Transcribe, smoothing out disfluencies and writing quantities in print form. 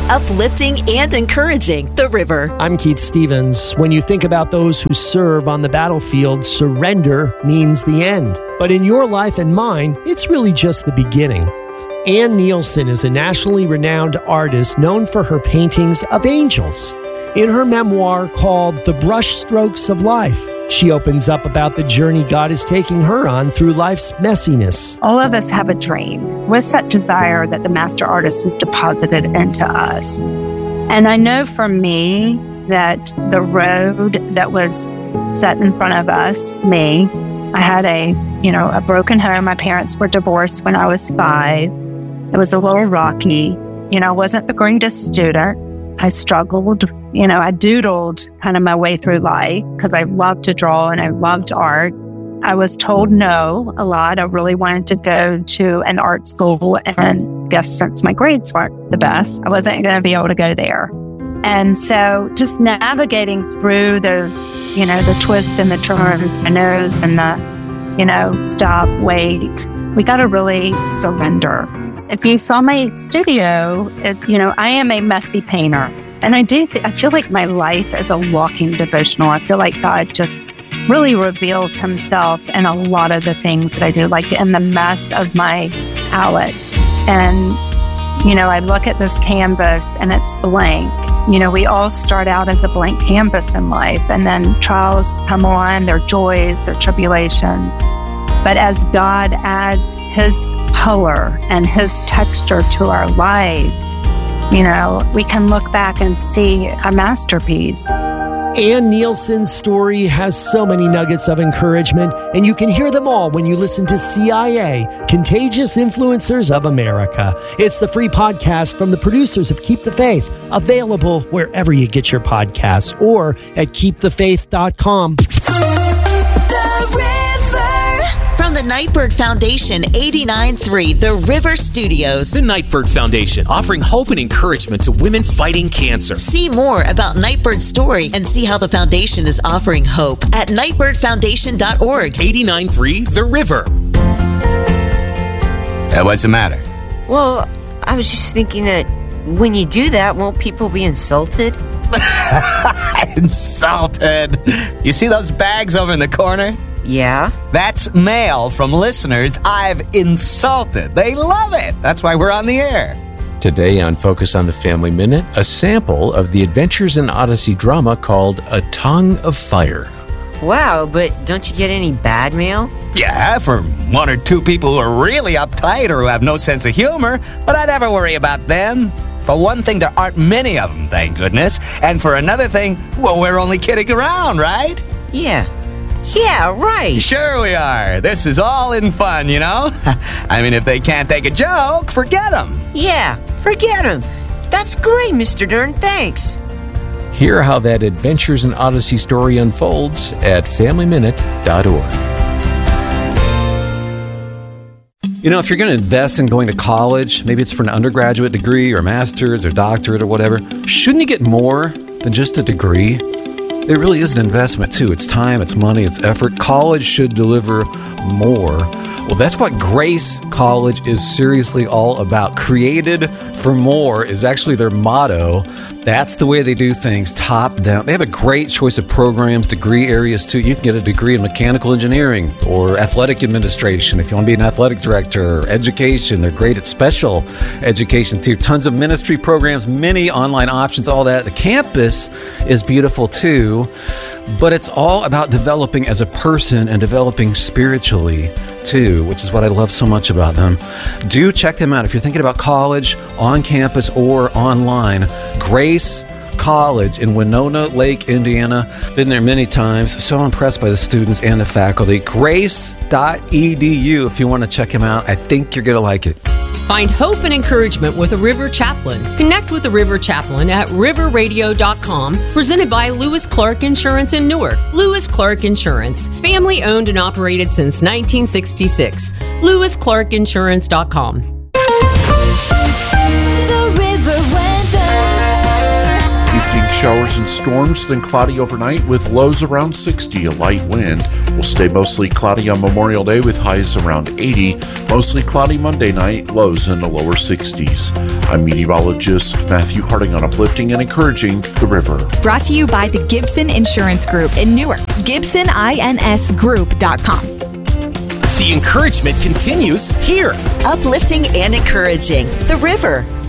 uplifting and encouraging. The River. I'm Keith Stevens. When you think about those who serve on the battlefield, surrender means the end. But in your life and mine, it's really just the beginning. Ann Nielsen is a nationally renowned artist known for her paintings of angels. In her memoir called The Brushstrokes of Life, she opens up about the journey God is taking her on through life's messiness. All of us have a dream with that desire that the master artist has deposited into us. And I know for me that the road that was set in front of us, I had a broken home. My parents were divorced when I was 5. It was a little rocky. I wasn't the greatest student. I struggled. I doodled kind of my way through life because I loved to draw and I loved art. I was told no a lot. I really wanted to go to an art school, and I guess since my grades weren't the best, I wasn't going to be able to go there. And so just navigating through those, the twists and the turns, the no's and the, stop, wait, we got to really surrender. If you saw my studio, I am a messy painter. And I feel like my life is a walking devotional. I feel like God just really reveals himself in a lot of the things that I do, like in the mess of my palette. And, I look at this canvas and it's blank. We all start out as a blank canvas in life, and then trials come on, their joys, their tribulations. But as God adds his color and his texture to our life, we can look back and see a masterpiece. Ann Nielsen's story has so many nuggets of encouragement, and you can hear them all when you listen to CIA, Contagious Influencers of America. It's the free podcast from the producers of Keep the Faith, available wherever you get your podcasts or at keepthefaith.com. From the Nightbird Foundation, 89.3 The River Studios. The Nightbird Foundation, offering hope and encouragement to women fighting cancer. See more about Nightbird's story and see how the foundation is offering hope at nightbirdfoundation.org. 89.3 The River. What's the matter? Well, I was just thinking that when you do that, won't people be insulted? Insulted? You see those bags over in the corner? Yeah? That's mail from listeners I've insulted. They love it. That's why we're on the air. Today on Focus on the Family Minute, a sample of the Adventures in Odyssey drama called A Tongue of Fire. Wow, but don't you get any bad mail? Yeah, for 1 or 2 people who are really uptight or who have no sense of humor, but I never worry about them. For one thing, there aren't many of them, thank goodness. And for another thing, well, we're only kidding around, right? Yeah, right. Sure we are. This is all in fun, I mean, if they can't take a joke, forget them. Yeah, forget them. That's great, Mr. Dern. Thanks. Hear how that Adventures in Odyssey story unfolds at FamilyMinute.org. If you're going to invest in going to college, maybe it's for an undergraduate degree or master's or doctorate or whatever, shouldn't you get more than just a degree? It really is an investment, too. It's time, it's money, it's effort. College should deliver more. Well, that's what Grace College is seriously all about. Created for more is actually their motto. That's the way they do things, top down. They have a great choice of programs, degree areas, too. You can get a degree in mechanical engineering or athletic administration if you want to be an athletic director, or education. They're great at special education, too. Tons of ministry programs, many online options, all that. The campus is beautiful, too. But it's all about developing as a person and developing spiritually, too, which is what I love so much about them. Do check them out if you're thinking about college, on campus, or online. Grace College in Winona Lake, Indiana. Been there many times. So impressed by the students and the faculty. Grace.edu if you want to check them out. I think you're going to like it. Find hope and encouragement with a River Chaplain. Connect with the River Chaplain at riverradio.com, presented by Lewis Clark Insurance in Newark. Lewis Clark Insurance, family owned and operated since 1966. LewisClarkInsurance.com. The River weather. Evening showers showers and storms, then cloudy overnight with lows around 60. A light wind will stay mostly cloudy on Memorial Day with highs around 80. Mostly cloudy Monday night, lows in the lower 60s. I'm meteorologist Matthew Harding on Uplifting and Encouraging the River. Brought to you by the Gibson Insurance Group in Newark. GibsonINSGroup.com. The encouragement continues here. Uplifting and encouraging the River.